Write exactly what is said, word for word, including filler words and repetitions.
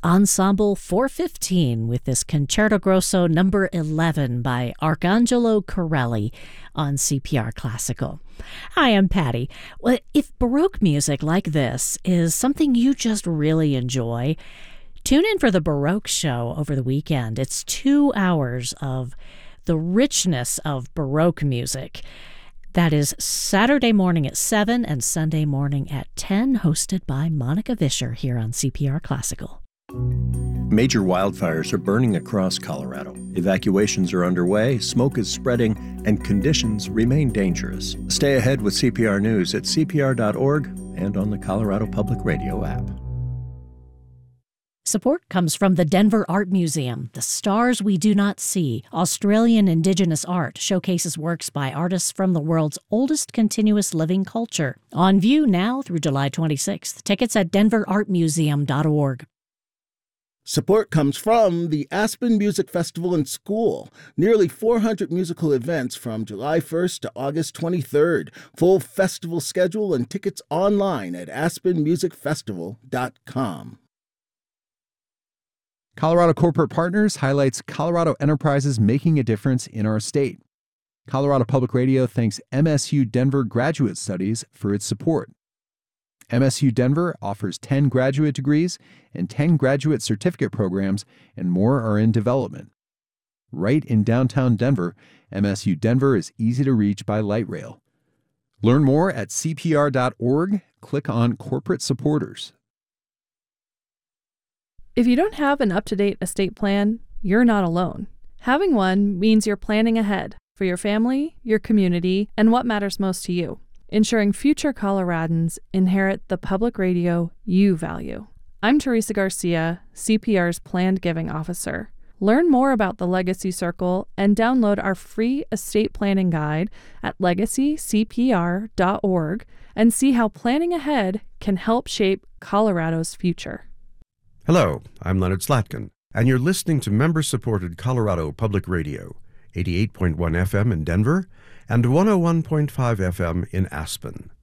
Ensemble four fifteen with this Concerto Grosso number eleven by Arcangelo Corelli on C P R Classical. Hi, I'm Patty. Well, if Baroque music like this is something you just really enjoy, tune in for the Baroque Show over the weekend. It's two hours of the richness of Baroque music. That is Saturday morning at seven and Sunday morning at ten, hosted by Monica Vischer here on C P R Classical. Major wildfires are burning across Colorado. Evacuations are underway, smoke is spreading, and conditions remain dangerous. Stay ahead with C P R News at C P R dot org and on the Colorado Public Radio app. Support comes from the Denver Art Museum. The Stars We Do Not See, Australian Indigenous art, showcases works by artists from the world's oldest continuous living culture. On view now through July twenty-sixth. Tickets at denver art museum dot org. Support comes from the Aspen Music Festival and School. Nearly four hundred musical events from July first to August twenty-third. Full festival schedule and tickets online at aspen music festival dot com. Colorado Corporate Partners highlights Colorado enterprises making a difference in our state. Colorado Public Radio thanks M S U Denver Graduate Studies for its support. M S U Denver offers ten graduate degrees and ten graduate certificate programs, and more are in development. Right in downtown Denver, M S U Denver is easy to reach by light rail. Learn more at C P R dot org. Click on Corporate Supporters. If you don't have an up-to-date estate plan, you're not alone. Having one means you're planning ahead for your family, your community, and what matters most to you, ensuring future Coloradans inherit the public radio you value. I'm Teresa Garcia, C P R's Planned Giving Officer. Learn more about the Legacy Circle and download our free estate planning guide at legacy c p r dot org and see how planning ahead can help shape Colorado's future. Hello, I'm Leonard Slatkin, and you're listening to member-supported Colorado Public Radio, eighty-eight point one F M in Denver and one oh one point five F M in Aspen.